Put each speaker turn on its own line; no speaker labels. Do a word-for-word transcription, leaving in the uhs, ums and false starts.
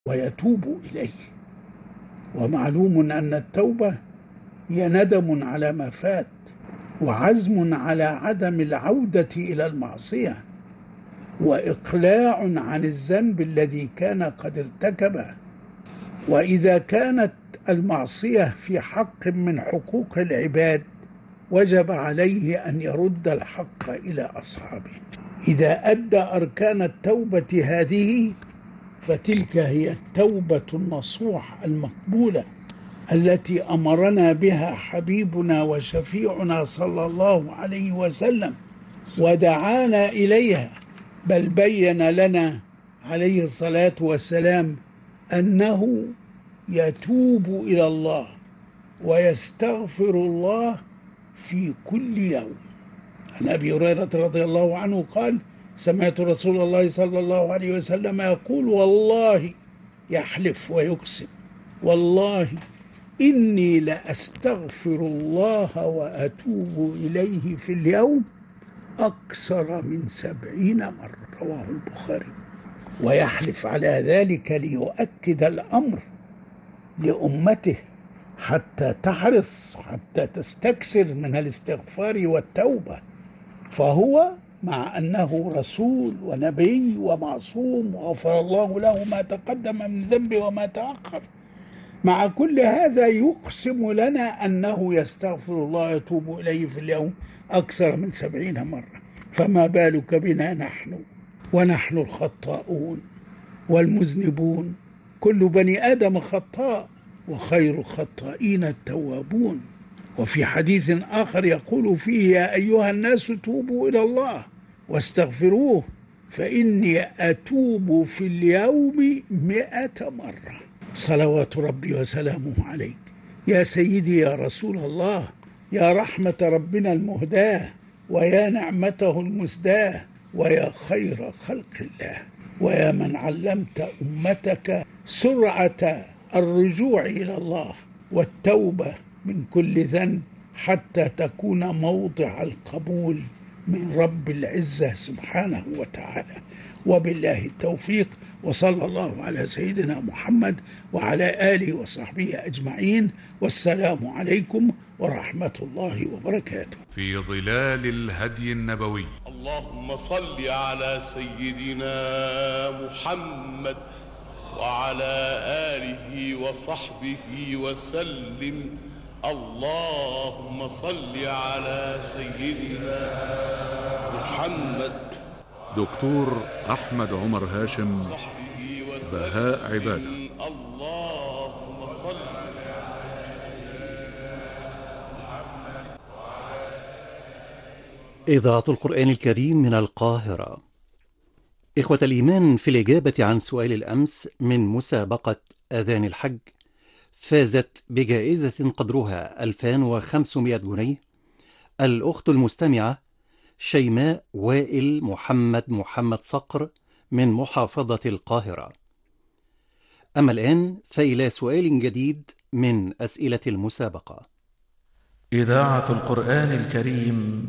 ويتوب إليه. ومعلوم أن التوبة هي ندم على ما فات، وعزم على عدم العودة إلى المعصية، وإقلاع عن الذنب الذي كان قد ارتكبه. وإذا كانت المعصية في حق من حقوق العباد وجب عليه أن يرد الحق إلى أصحابه. إذا أدى أركان التوبة هذه فتلك هي التوبة النصوح المقبولة التي أمرنا بها حبيبنا وشفيعنا صلى الله عليه وسلم ودعانا إليها، بل بين لنا عليه الصلاة والسلام أنه يتوب إلى الله ويستغفر الله في كل يوم. عن أبي هريرة رضي الله عنه قال: سمعت رسول الله صلى الله عليه وسلم يقول: والله، يحلف ويقسم، والله إني لأستغفر الله وأتوب إليه في اليوم أكثر من سبعين مرة. رواه البخاري. ويحلف على ذلك ليؤكد الأمر لأمته حتى تحرص، حتى تستكثر من الاستغفار والتوبة. فهو مع أنه رسول ونبي ومعصوم وغفر الله له ما تقدم من ذنبه وما تأخر، مع كل هذا يقسم لنا أنه يستغفر الله يتوب إليه في اليوم أكثر من سبعين مرة. فما بالك بنا نحن ونحن الخطاؤون والمذنبون؟ كل بني آدم خطاء وخير الخطائين التوابون. وفي حديث آخر يقول فيه: يا أيها الناس توبوا إلى الله واستغفروه فإني أتوب في اليوم مئة مرة. صلوات ربي وسلامه عليك يا سيدي يا رسول الله، يا رحمة ربنا المهداة، ويا نعمته المسداة، ويا خير خلق الله، ويا من علمت أمتك سرعة الرجوع إلى الله والتوبة من كل ذنب حتى تكون موضع القبول من رب العزة سبحانه وتعالى. وبالله التوفيق، وصلى الله على سيدنا محمد وعلى آله وصحبه أجمعين، والسلام عليكم ورحمة الله وبركاته.
في ظلال الهدي النبوي.
اللهم صل على سيدنا محمد وعلى آله وصحبه وسلم. اللهم صل على سيدنا محمد.
دكتور أحمد عمر هاشم، بهاء عبادة.
اللهم صل
إذاعة القرآن الكريم من القاهرة. إخوة الإيمان، في الإجابة عن سؤال الأمس من مسابقة أذان الحج، فازت بجائزة قدرها ألفين وخمسمائة جنيه الأخت المستمعة شيماء وائل محمد محمد صقر من محافظة القاهرة. أما الآن فإلى سؤال جديد من أسئلة المسابقة.
إذاعة القرآن الكريم